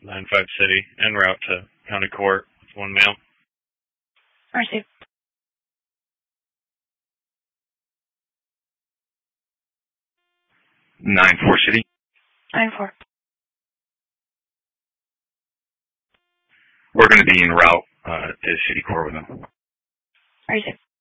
9-5 City, en route to County Court with 1 male. Received. 9-4 City. 9-4. We're going to be en route to City Court with them. Received.